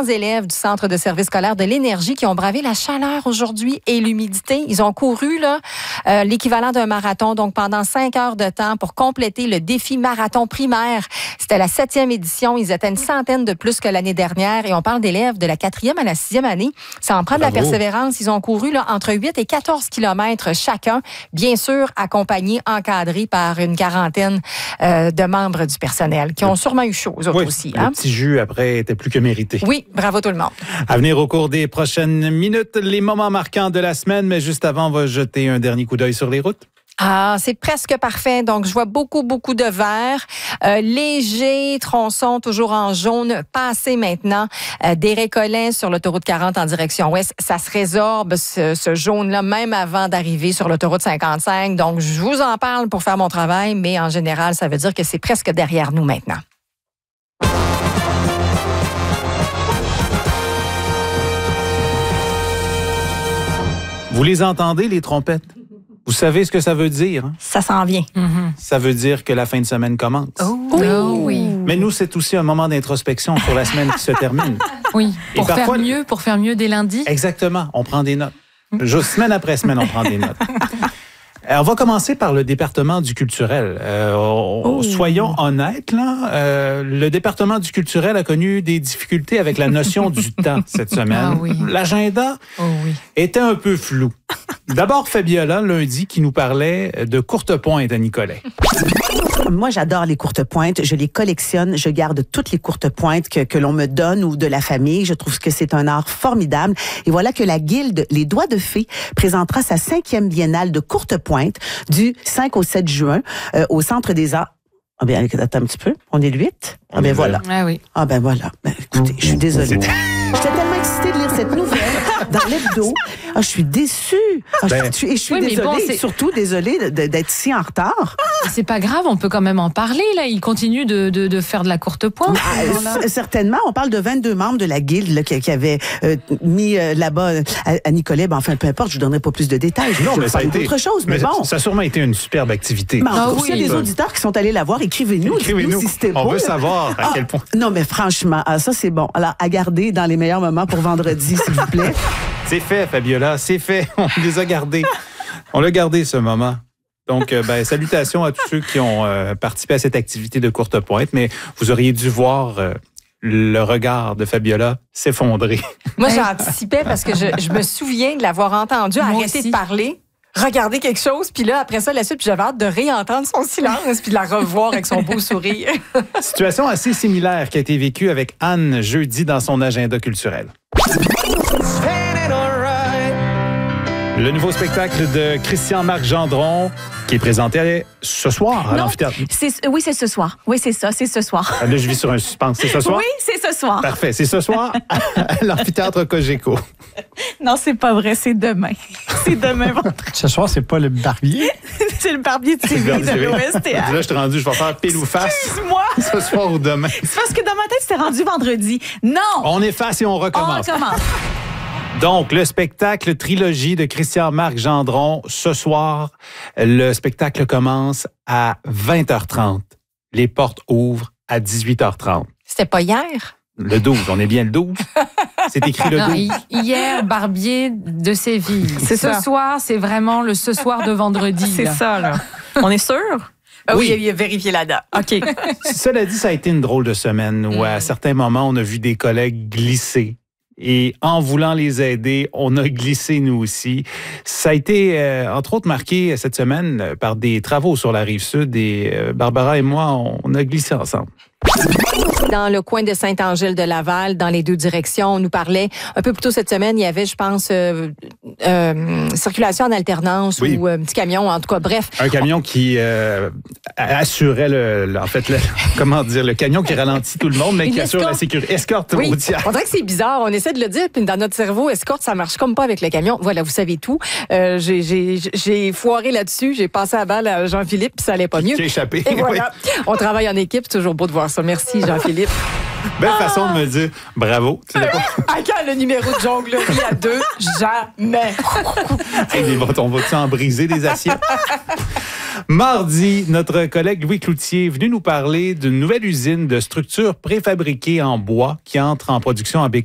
200 élèves du Centre de service scolaire de l'énergie qui ont bravé la chaleur aujourd'hui et l'humidité. Ils ont couru l'équivalent d'un marathon, donc pendant 5 heures de temps pour compléter le défi marathon primaire. C'était la 7e édition. Ils étaient une centaine de plus que l'année dernière et on parle d'élèves de la 4e à la 6e année. Ça en prend de la persévérance. Ils ont couru entre 8 et 14 kilomètres chacun, bien sûr accompagnés, encadrés par une quarantaine de membres du personnel qui ont sûrement eu chaud aussi. Le petit jus après était plus que mérité. Oui, bravo tout le monde. À venir au cours des prochaines minutes, les moments marquants de la semaine, mais juste avant, on va jeter un dernier coup d'œil sur les routes. Ah, c'est presque parfait. Donc, je vois beaucoup de vert. Léger, tronçon, toujours en jaune. Passé maintenant. Des récollets sur l'autoroute 40 en direction ouest. Ça se résorbe, ce jaune-là, même avant d'arriver sur l'autoroute 55. Donc, je vous en parle pour faire mon travail, mais en général, ça veut dire que c'est presque derrière nous maintenant. Vous les entendez, les trompettes? Vous savez ce que ça veut dire? Hein? Ça s'en vient. Ça veut dire que la fin de semaine commence. Oui. Mais nous, c'est aussi un moment d'introspection sur la semaine qui se termine. Oui, pour faire mieux dès lundi. Exactement, on prend des notes. Semaine après semaine, on prend des notes. On va commencer par le département du culturel. Soyons honnêtes, là, le département du culturel a connu des difficultés avec la notion du temps cette semaine. L'agenda était un peu flou. D'abord, Fabiola, lundi, qui nous parlait de courte pointe à Nicolet. Moi, j'adore les courtes pointes. Je les collectionne. Je garde toutes les courtes pointes que l'on me donne ou de la famille. Je trouve que c'est un art formidable. Et voilà que la Guilde Les Doigts de Fée présentera sa 5e biennale de courte pointe du 5 au 7 juin au Centre des Arts. Ah bien, attends un petit peu. On est le 8? Ah ben voilà. Ah oui. Ah ben voilà. Ben, écoutez, je suis désolée. J'étais tellement excitée de lire cette nouvelle dans l'hebdo. Ah, je suis déçue. Je suis désolée, surtout désolée d'être si en retard. C'est pas grave, on peut quand même en parler, là. Il continue de faire de la courte pointe. Certainement. On parle de 22 membres de la Guilde là, qui avaient mis là-bas à Nicolet. Ben, enfin, peu importe, je ne donnerai pas plus de détails. Non, mais ça a été d'autres choses, mais bon. Ça a sûrement été une superbe activité. S'il y a des auditeurs qui sont allés la voir, écrivez-nous si c'était beau. On veut savoir à quel point. Non, mais franchement, ça, c'est bon. Alors, à garder dans les meilleurs moments pour vendredi, s'il vous plaît. C'est fait, Fabiola, c'est fait. On les a gardés. On l'a gardé, ce moment. Donc, salutations à tous ceux qui ont participé à cette activité de courte pointe, mais vous auriez dû voir le regard de Fabiola s'effondrer. Moi, j'anticipais parce que je me souviens de l'avoir entendu arrêter de parler, regarder quelque chose, puis là, après ça, la suite, puis j'avais hâte de réentendre son silence, puis de la revoir avec son beau sourire. Situation assez similaire qui a été vécue avec Anne jeudi dans son agenda culturel. Le nouveau spectacle de Christian-Marc Gendron qui est présenté ce soir à l'amphithéâtre. Oui, c'est ce soir. Oui, c'est ça, c'est ce soir. Là, je vis sur un suspense. C'est ce soir? Oui, c'est ce soir. Parfait. C'est ce soir à l'amphithéâtre Cogeco. Non, c'est pas vrai. C'est demain. C'est demain. Ce soir, c'est pas le barbier? C'est le barbier de TV de l'OSTH. Là, je suis rendu, je vais faire pile ou face. Excuse-moi. Ce soir ou demain. C'est parce que dans ma tête, c'était rendu vendredi. Non. On efface et on recommence. On recommence. Donc, le spectacle Trilogie de Christian-Marc Gendron, ce soir, le spectacle commence à 20h30. Les portes ouvrent à 18h30. C'était pas hier? Le 12, on est bien le 12? C'est écrit le 12. Hier, Barbier de Séville. C'est ce soir, c'est vraiment le ce soir de vendredi. C'est ça, là. On est sûr? Oui, il a vérifié la date. OK. Cela dit, ça a été une drôle de semaine où, à certains moments, on a vu des collègues glisser. Et en voulant les aider, on a glissé nous aussi. Ça a été, entre autres, marqué cette semaine par des travaux sur la Rive-Sud et Barbara et moi, on a glissé ensemble. Dans le coin de Saint-Angèle-de-Laval, dans les deux directions, on nous parlait un peu plus tôt cette semaine, il y avait, je pense, circulation en alternance ou un petit camion, en tout cas, bref. Un camion qui assurait le camion qui ralentit tout le monde, mais qui assure la sécurité. Escorte routière. On dirait que c'est bizarre. On essaie de le dire, puis dans notre cerveau, escorte, ça marche comme pas avec le camion. Voilà, vous savez tout. J'ai foiré là-dessus. J'ai passé la balle à Jean-Philippe, puis ça allait pas mieux. Qui a échappé. Et voilà. On travaille en équipe. C'est toujours beau de voir ça. Merci, Jean-Philippe. Belle façon de me dire bravo. À quand le numéro de jonglerie à 2? Jamais. Hey, on va-tu en briser des assiettes? Mardi, notre collègue Louis Cloutier est venu nous parler d'une nouvelle usine de structures préfabriquées en bois qui entre en production à Bécomo.